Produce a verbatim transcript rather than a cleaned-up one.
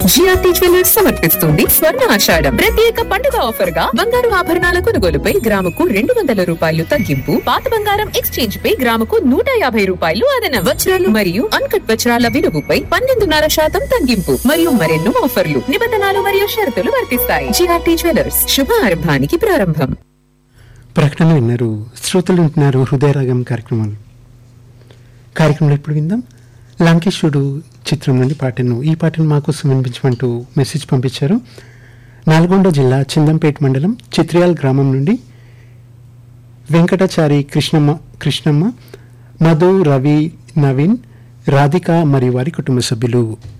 GRT jewellers సమర్పిస్తుంది స్వర్ణ ఆషాఢం ప్రత్యేక పండుగ ఆఫర్ గా బంగారు ఆభరణాల కొనుగోలుపై గ్రాముకు రెండు వందల రూపాయలు తగ్గింపు, పాత బంగారం ఎక్స్చేంజ్ పై గ్రాముకు నూట యాభై రూపాయలు అదనం, వజ్రాలు మరియు అన్కట్ వజ్రాల విలువపై పన్నెండున్నర శాతం తగ్గింపు మరియు మరెన్నో ఆఫర్లు, నిబంధనలు మరియు షరతులు వర్తిస్తాయి. జిఆర్టీ జ్యువెలర్స్, శుభారంభానికి ప్రారంభం. ప్రకటన విన్నారు. శ్రోతలు వింటున్నారు హృదయరాగం కార్యక్రమం. కార్యక్రమంలో ఇప్పుడు విందాం లంకేశుడు చిత్రం నుండి పాటను. ఈ పాటను మాకోసం వినిపించమంటూ మెసేజ్ పంపించారు. నల్గొండ జిల్లా చిందంపేట మండలం చిత్రియాల్ గ్రామం నుండి వెంకటాచారి కృష్ణమ్మ కృష్ణమ్మ మధు, రవి, నవీన్, రాధిక మరియు వారి కుటుంబ సభ్యులు.